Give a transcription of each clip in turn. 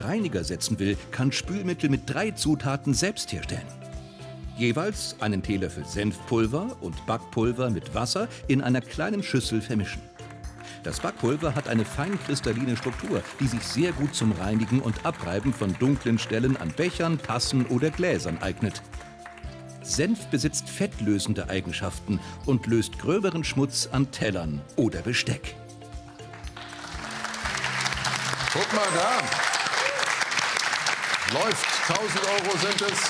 Reiniger setzen will, kann Spülmittel mit 3 Zutaten selbst herstellen. Jeweils einen Teelöffel Senfpulver und Backpulver mit Wasser in einer kleinen Schüssel vermischen. Das Backpulver hat eine feinkristalline Struktur, die sich sehr gut zum Reinigen und Abreiben von dunklen Stellen an Bechern, Tassen oder Gläsern eignet. Senf besitzt fettlösende Eigenschaften und löst gröberen Schmutz an Tellern oder Besteck. Guck mal da. Läuft. 1000 Euro sind es.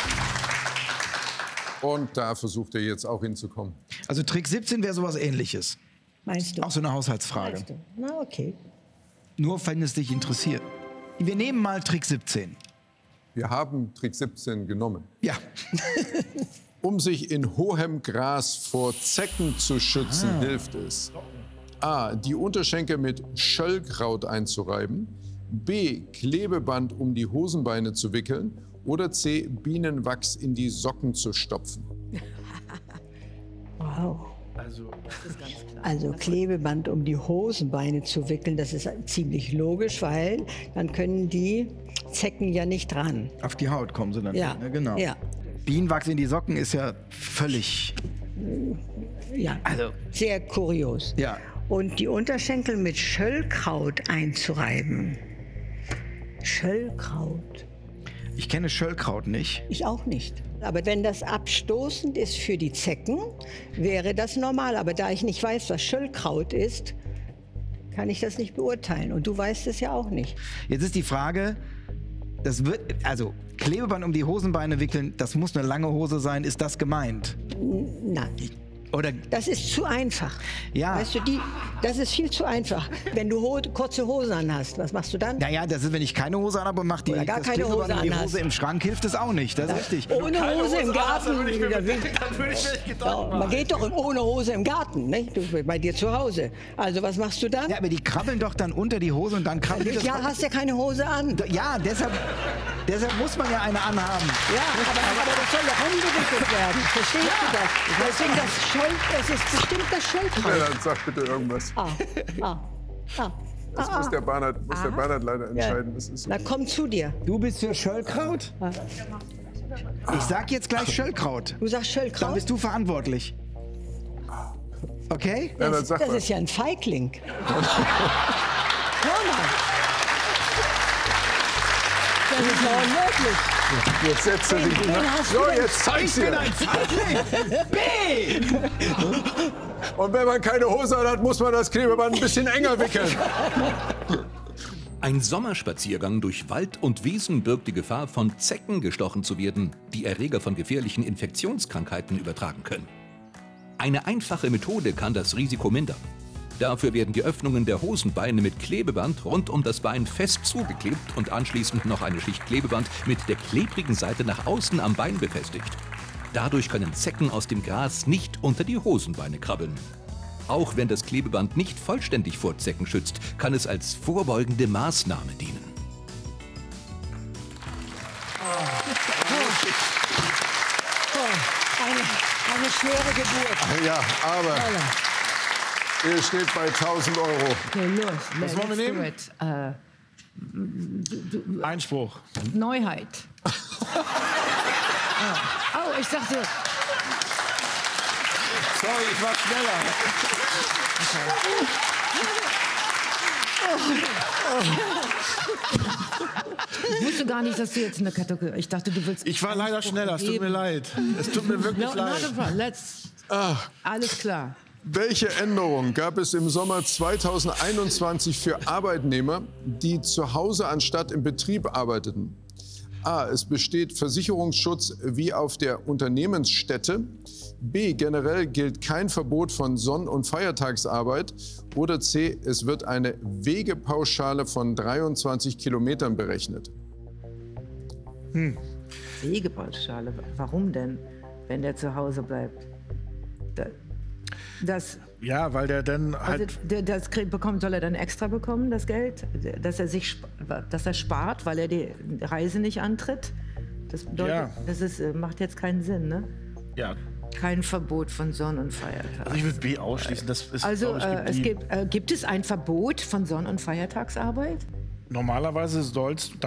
Und da versucht er jetzt auch hinzukommen. Also Trick 17 wäre sowas Ähnliches. Meinst du? Auch so eine Haushaltsfrage. Meinst du? Na, okay. Nur wenn es dich interessiert. Wir nehmen mal Trick 17. Wir haben Trick 17 genommen. Ja. Um sich in hohem Gras vor Zecken zu schützen, hilft es: A. Die Unterschenkel mit Schöllkraut einzureiben. B. Klebeband um die Hosenbeine zu wickeln. Oder C. Bienenwachs in die Socken zu stopfen. Wow. Also Klebeband um die Hosenbeine zu wickeln, das ist ziemlich logisch, weil dann können die Zecken ja nicht ran. Auf die Haut kommen sie dann. Ja, Ne? Genau. ja. Bienenwachs in die Socken ist ja völlig... Ja, Also- sehr kurios. Ja. Und die Unterschenkel mit Schöllkraut einzureiben. Schöllkraut. Ich kenne Schöllkraut nicht. Ich auch nicht. Aber wenn das abstoßend ist für die Zecken, wäre das normal. Aber da ich nicht weiß, was Schöllkraut ist, kann ich das nicht beurteilen. Und du weißt es ja auch nicht. Jetzt ist die Frage, das wird, also Klebeband um die Hosenbeine wickeln, das muss eine lange Hose sein, ist das gemeint? Nein. Oder, Das ist zu einfach. Ja. Weißt du, das ist viel zu einfach. Wenn du kurze Hosen anhast, was machst du dann? naja, das ist, wenn ich keine Hose anhabe und mache die Oder gar das keine Klebeband Hose um die anhast. Hose im Schrank, hilft es auch nicht. Das ist richtig. Ohne Hose im Garten. Dann würde ich mir nicht Gedanken Ja, man geht doch ohne Hose im Garten, nicht? Bei dir zu Hause. Also was machst du dann? Ja, aber die krabbeln doch dann unter die Hose und dann krabbeln die das... Ja, hast ja keine Hose an. Ja, deshalb muss man ja eine anhaben. Ja, aber das soll doch umgewickelt werden. Verstehst du das? Deswegen das ist bestimmt das Schöllkraut. Ja, dann sag bitte irgendwas. Das muss der Bernhard leider entscheiden. Das ist so. Na, komm zu dir. Du bist für Schöllkraut? Ich sag jetzt gleich Schöllkraut. Du sagst Dann Schöllkraut? bist du verantwortlich. Okay? Ja, dann sag Das mal. ist ja ein Feigling. Hör mal. Das ist ja unmöglich. Jetzt setzt er sich Den hin. hast So, du denn? jetzt zeig's dir. B! Und wenn man keine Hose hat, muss man das Klebeband ein bisschen enger wickeln. Ein Sommerspaziergang durch Wald und Wiesen birgt die Gefahr, von Zecken gestochen zu werden, die Erreger von gefährlichen Infektionskrankheiten übertragen können. Eine einfache Methode kann das Risiko mindern. Dafür werden die Öffnungen der Hosenbeine mit Klebeband rund um das Bein fest zugeklebt und anschließend noch eine Schicht Klebeband mit der klebrigen Seite nach außen am Bein befestigt. Dadurch können Zecken aus dem Gras nicht unter die Hosenbeine krabbeln. Auch wenn das Klebeband nicht vollständig vor Zecken schützt, kann es als vorbeugende Maßnahme dienen. Eine schwere Geburt. Ja, aber ihr steht bei 1000 Euro. Okay, los. Was wollen wir nehmen? nehmen? Einspruch. Neuheit. Oh, ich dachte, Sorry, ich war schneller. ich wusste gar nicht, dass du jetzt eine Kategorie... Ich dachte, du willst... Ich war leider schneller, es tut mir leid. Es tut mir wirklich No, leid. not a problem. Alles klar. Welche Änderung gab es im Sommer 2021 für Arbeitnehmer, die zu Hause anstatt im Betrieb arbeiteten? A. Es besteht Versicherungsschutz wie auf der Unternehmensstätte. B. Generell gilt kein Verbot von Sonn- und Feiertagsarbeit. Oder C. Es wird eine Wegepauschale von 23 Kilometern berechnet. Wegepauschale. Warum denn, wenn der zu Hause bleibt? Das, Ja, weil der dann also halt... soll er dann extra bekommen, das Geld? Dass er spart, weil er die Reise nicht antritt? Das bedeutet, Ja. macht jetzt keinen Sinn, ne? Ja, Kein Verbot von Sonn- und Feiertagen. also ich würde B ausschließen. Das ist, Also glaub ich, gibt es ein Verbot von Sonn- und Feiertagsarbeit? normalerweise soll es